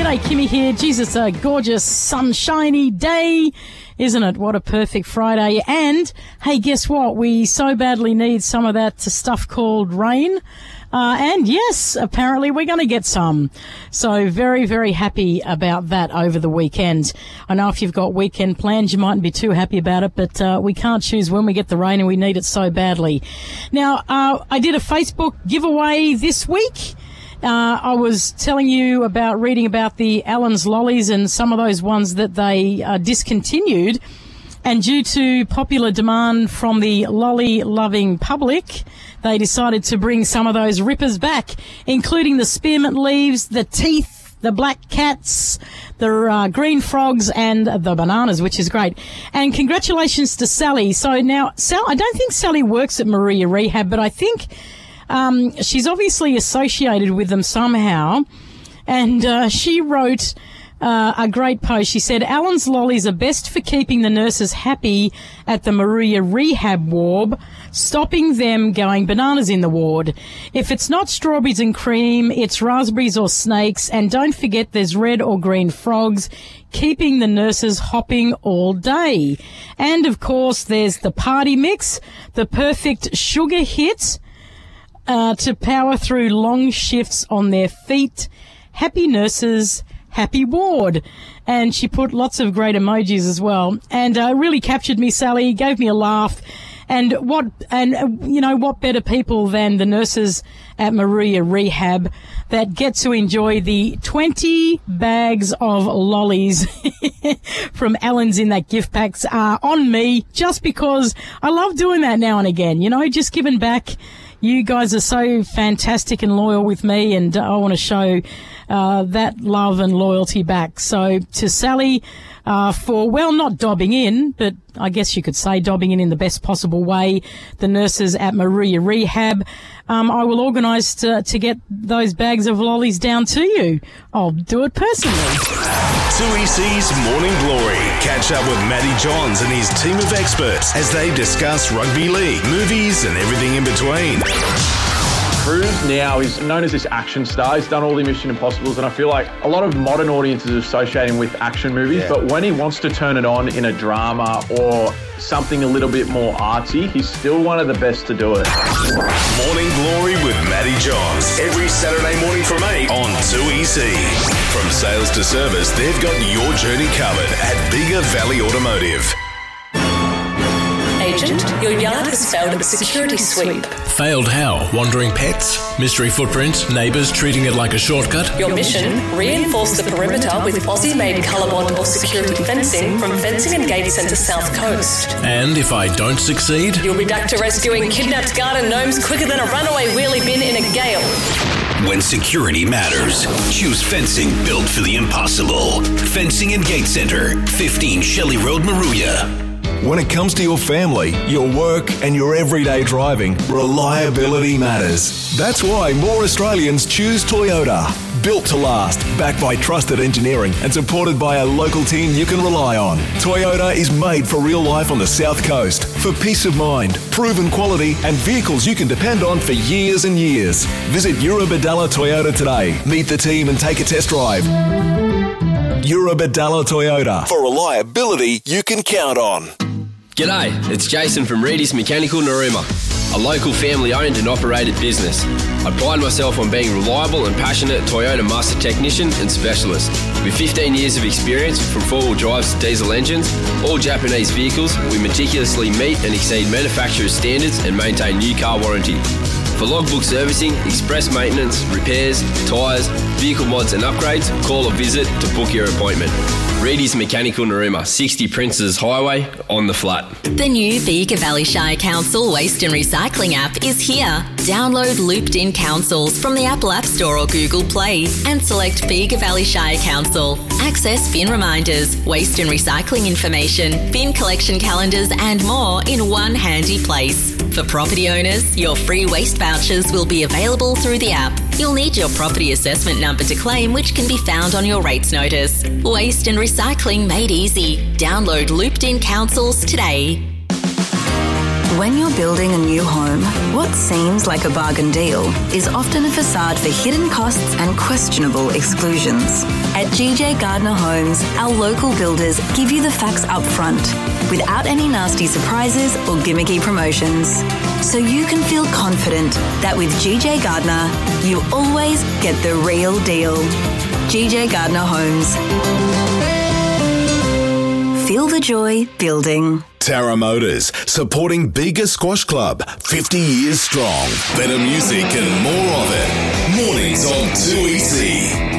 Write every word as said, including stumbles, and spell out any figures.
G'day, Kimmy here. Jesus, a gorgeous sunshiny day, isn't it? What a perfect Friday. And, hey, guess what? We so badly need some of that stuff called rain. Uh, and yes, apparently we're going to get some. So very, very happy about that over the weekend. I know if you've got weekend plans, you mightn't be too happy about it, but uh, we can't choose when we get the rain and we need it so badly. Now, uh, I did a Facebook giveaway this week. Uh, I was telling you about reading about the Allen's lollies and some of those ones that they uh, discontinued. And due to popular demand from the lolly-loving public, they decided to bring some of those rippers back, including the spearmint leaves, the teeth, the black cats, the uh, green frogs, and the bananas, which is great. And congratulations to Sally. So now, Sal, I don't think Sally works at Maria Rehab, but I think um, she's obviously associated with them somehow. And uh, she wrote Uh, a great post. She said, Allen's lollies are best for keeping the nurses happy at the Maria Rehab ward, stopping them going bananas in the ward. If it's not strawberries and cream, it's raspberries or snakes. And don't forget there's red or green frogs, keeping the nurses hopping all day. And, of course, there's the party mix, the perfect sugar hit uh, to power through long shifts on their feet. Happy nurses, happy ward. And she put lots of great emojis as well. And uh, really captured me, Sally, gave me a laugh. And what, and uh, you know, what better people than the nurses at Maria Rehab that get to enjoy the twenty bags of lollies from Allen's in that gift packs uh, on me, just because I love doing that now and again, you know, just giving back. You guys are so fantastic and loyal with me, and I want to show uh, that love and loyalty back. So to Sally, uh, for, well, not dobbing in, but I guess you could say dobbing in in the best possible way, the nurses at Maria Rehab, um, I will organise to, to get those bags of lollies down to you. I'll do it personally. two E C's Morning Glory. Catch up with Matty Johns and his team of experts as they discuss rugby league, movies and everything in between. Cruise now is known as this action star. He's done all the Mission Impossibles, and I feel like a lot of modern audiences associate him with action movies, yeah. But when he wants to turn it on in a drama or something a little bit more artsy, he's still one of the best to do it. Morning Glory with Matty Johns. Every Saturday morning from eight on two E C. From sales to service, they've got your journey covered at Bega Valley Automotive. Agent, your yard has failed a security sweep. Failed how? Wandering pets? Mystery footprints? Neighbours treating it like a shortcut? Your mission? Reinforce the perimeter with Aussie-made Colorbond or security fencing from Fencing and Gate Centre South Coast. And if I don't succeed? You'll be back to rescuing kidnapped garden gnomes quicker than a runaway wheelie bin in a gale. When security matters, choose fencing built for the impossible. Fencing and Gate Centre, fifteen Shelley Road, Maruya. When it comes to your family, your work and your everyday driving, reliability matters. That's why more Australians choose Toyota. Built to last, backed by trusted engineering and supported by a local team you can rely on. Toyota is made for real life on the South Coast. For peace of mind, proven quality and vehicles you can depend on for years and years. Visit Eurobadalla Toyota today. Meet the team and take a test drive. Eurobadalla Toyota. For reliability you can count on. G'day, it's Jason from Reedy's Mechanical Narooma, a local family-owned and operated business. I pride myself on being reliable and passionate Toyota master technician and specialist. With fifteen years of experience from four-wheel drives to diesel engines, all Japanese vehicles, we meticulously meet and exceed manufacturer's standards and maintain new car warranty. For logbook servicing, express maintenance, repairs, tyres, vehicle mods and upgrades, call or visit to book your appointment. Reedy's Mechanical Narooma, sixty Princes Highway, on the flat. The new Bega Valley Shire Council Waste and Recycling app is here. Download Looped In Councils from the Apple App Store or Google Play and select Bega Valley Shire Council. Access bin reminders, waste and recycling information, bin collection calendars and more in one handy place. For property owners, your free waste vouchers will be available through the app. You'll need your property assessment number to claim, which can be found on your rates notice. Waste and recycling made easy. Download Looped In Councils today. When you're building a new home, what seems like a bargain deal is often a facade for hidden costs and questionable exclusions. At G J Gardner Homes, our local builders give you the facts up front, without any nasty surprises or gimmicky promotions. So you can feel confident that with G J Gardner, you always get the real deal. G J Gardner Homes. Feel the joy building. Tara Motors, supporting Bega Squash Club, fifty years strong. Better music and more of it. Mornings on two E C.